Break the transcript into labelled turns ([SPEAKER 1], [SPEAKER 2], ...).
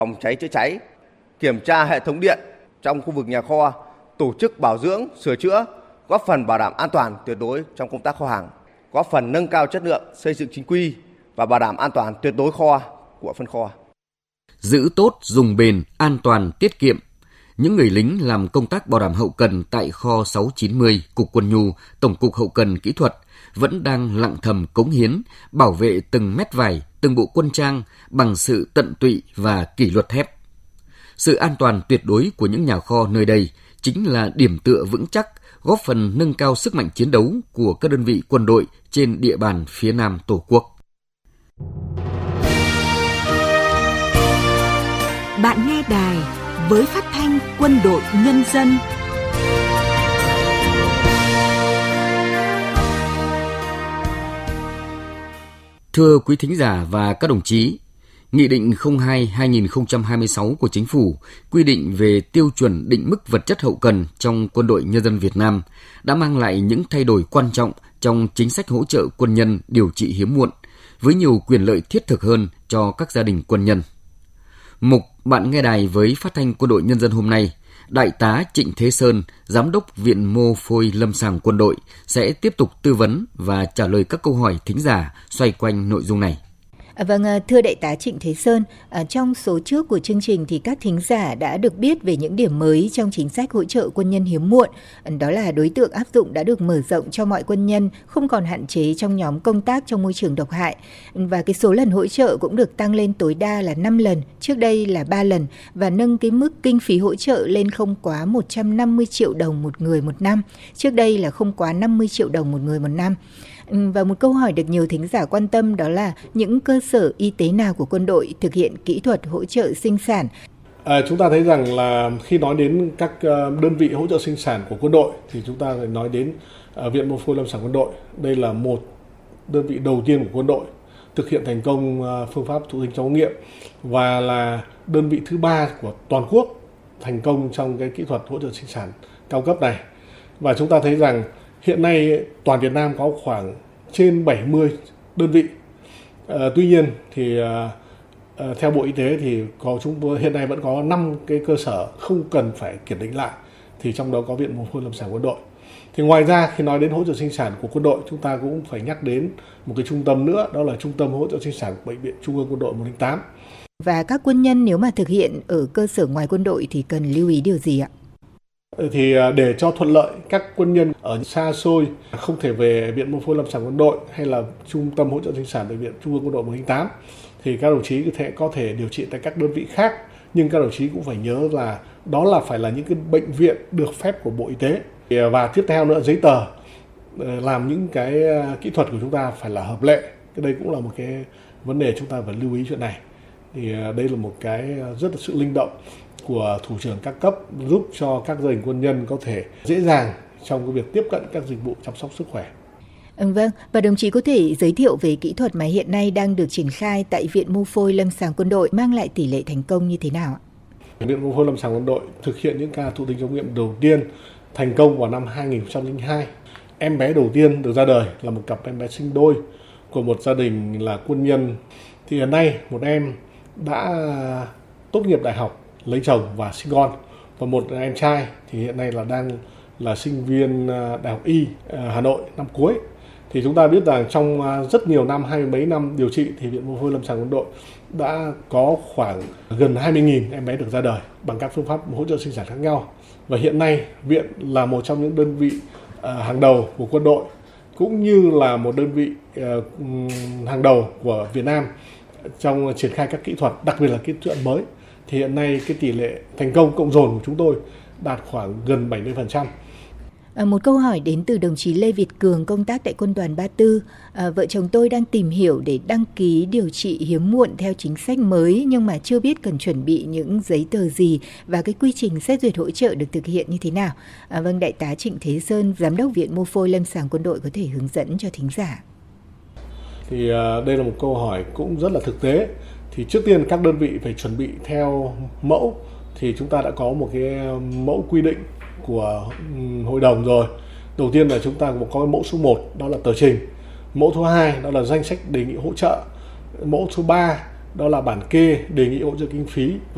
[SPEAKER 1] phòng cháy chữa cháy, kiểm tra hệ thống điện trong khu vực nhà kho, tổ chức bảo dưỡng, sửa chữa, góp phần bảo đảm an toàn tuyệt đối trong công tác kho hàng, góp phần nâng cao chất lượng xây dựng chính quy và bảo đảm an toàn tuyệt đối kho của phân kho.
[SPEAKER 2] Giữ tốt, dùng bền, an toàn, tiết kiệm. Những người lính làm công tác bảo đảm hậu cần tại kho 690, Cục Quân nhu, Tổng cục Hậu cần Kỹ thuật vẫn đang lặng thầm cống hiến, bảo vệ từng mét vải, từng bộ quân trang bằng sự tận tụy và kỷ luật thép. Sự an toàn tuyệt đối của những nhà kho nơi đây chính là điểm tựa vững chắc, góp phần nâng cao sức mạnh chiến đấu của các đơn vị quân đội trên địa bàn phía Nam Tổ quốc.
[SPEAKER 3] Bạn nghe đài với phát thanh Quân đội Nhân dân.
[SPEAKER 2] Thưa quý thính giả và các đồng chí, Nghị định 02/2026 của Chính phủ quy định về tiêu chuẩn định mức vật chất hậu cần trong Quân đội Nhân dân Việt Nam đã mang lại những thay đổi quan trọng trong chính sách hỗ trợ quân nhân điều trị hiếm muộn, với nhiều quyền lợi thiết thực hơn cho các gia đình quân nhân. Mục Bạn nghe đài với phát thanh Quân đội Nhân dân hôm nay, Đại tá Trịnh Thế Sơn, Giám đốc Viện Mô phôi Lâm sàng Quân đội sẽ tiếp tục tư vấn và trả lời các câu hỏi thính giả xoay quanh nội dung này.
[SPEAKER 4] Vâng, thưa Đại tá Trịnh Thế Sơn, trong số trước của chương trình thì các thính giả đã được biết về những điểm mới trong chính sách hỗ trợ quân nhân hiếm muộn. Đó là đối tượng áp dụng đã được mở rộng cho mọi quân nhân, không còn hạn chế trong nhóm công tác trong môi trường độc hại. Và cái số lần hỗ trợ cũng được tăng lên tối đa là 5 lần, trước đây là 3 lần, và nâng cái mức kinh phí hỗ trợ lên không quá 150 triệu đồng một người một năm, trước đây là không quá 50 triệu đồng một người một năm. Và một câu hỏi được nhiều thính giả quan tâm đó là những cơ sở y tế nào của quân đội thực hiện kỹ thuật hỗ trợ sinh sản?
[SPEAKER 5] Chúng ta thấy rằng là khi nói đến các đơn vị hỗ trợ sinh sản của quân đội thì chúng ta phải nói đến Viện Mô phôi Lâm sàng Quân đội. Đây là một đơn vị đầu tiên của quân đội thực hiện thành công phương pháp thụ tinh trong ống nghiệm và là đơn vị thứ 3 của toàn quốc thành công trong cái kỹ thuật hỗ trợ sinh sản cao cấp này. Và chúng ta thấy rằng hiện nay toàn Việt Nam có khoảng trên 70 đơn vị. Tuy nhiên thì theo Bộ Y tế thì hiện nay vẫn có 5 cái cơ sở không cần phải kiểm định lại, thì trong đó có Viện Mô phôi Lâm sàng Quân đội. Thì ngoài ra khi nói đến hỗ trợ sinh sản của quân đội, chúng ta cũng phải nhắc đến một cái trung tâm nữa, đó là Trung tâm hỗ trợ sinh sản của Bệnh viện Trung ương Quân đội 108.
[SPEAKER 4] Và các quân nhân nếu mà thực hiện ở cơ sở ngoài quân đội thì cần lưu ý điều gì ạ?
[SPEAKER 5] Thì để cho thuận lợi các quân nhân ở xa xôi không thể về Viện Mô phôi Lâm sàng Quân đội hay là Trung tâm hỗ trợ sinh sản Bệnh viện Trung ương Quân đội 108 thì các đồng chí có thể điều trị tại các đơn vị khác, nhưng các đồng chí cũng phải nhớ là đó là phải là những cái bệnh viện được phép của Bộ Y tế. Và tiếp theo nữa, giấy tờ làm những cái kỹ thuật của chúng ta phải là hợp lệ. Cái đây cũng là một cái vấn đề chúng ta phải lưu ý chuyện này. Thì đây là một cái rất là sự linh động của thủ trưởng các cấp, giúp cho các gia đình quân nhân có thể dễ dàng trong cái việc tiếp cận các dịch vụ chăm sóc sức khỏe.
[SPEAKER 4] Vâng, và đồng chí có thể giới thiệu về kỹ thuật mà hiện nay đang được triển khai tại Viện Mô phôi Lâm sàng Quân đội mang lại tỷ lệ thành công như thế nào ạ?
[SPEAKER 5] Viện Mô phôi Lâm sàng Quân đội thực hiện những ca thụ tinh trong nghiệm đầu tiên thành công vào năm 2002. Em bé đầu tiên được ra đời là một cặp em bé sinh đôi của một gia đình là quân nhân. Thì hiện nay một em đã tốt nghiệp đại học, lấy chồng và sinh con, và một em trai thì hiện nay là đang là sinh viên Đại học Y Hà Nội năm cuối. Thì chúng ta biết rằng trong rất nhiều năm, 20 mấy năm điều trị thì Viện Mô phôi Lâm sàng Quân đội đã có khoảng gần 20.000 em bé được ra đời bằng các phương pháp hỗ trợ sinh sản khác nhau. Và hiện nay viện là một trong những đơn vị hàng đầu của quân đội, cũng như là một đơn vị hàng đầu của Việt Nam trong triển khai các kỹ thuật, đặc biệt là kỹ thuật mới. Thì hiện nay cái tỷ lệ thành công cộng dồn của chúng tôi đạt khoảng gần 70%.
[SPEAKER 4] Một câu hỏi đến từ đồng chí Lê Việt Cường, công tác tại Quân đoàn 34. Vợ chồng tôi đang tìm hiểu để đăng ký điều trị hiếm muộn theo chính sách mới, nhưng mà chưa biết cần chuẩn bị những giấy tờ gì và cái quy trình xét duyệt hỗ trợ được thực hiện như thế nào. Vâng, Đại tá Trịnh Thế Sơn, Giám đốc Viện Mô phôi Lâm sàng Quân đội có thể hướng dẫn cho thính giả.
[SPEAKER 5] Thì đây là một câu hỏi cũng rất là thực tế. Thì trước tiên các đơn vị phải chuẩn bị theo mẫu. Thì chúng ta đã có một cái mẫu quy định của hội đồng rồi. Đầu tiên là chúng ta có mẫu số 1, đó là tờ trình. Mẫu thứ 2 đó là danh sách đề nghị hỗ trợ. Mẫu số 3 đó là bản kê đề nghị hỗ trợ kinh phí.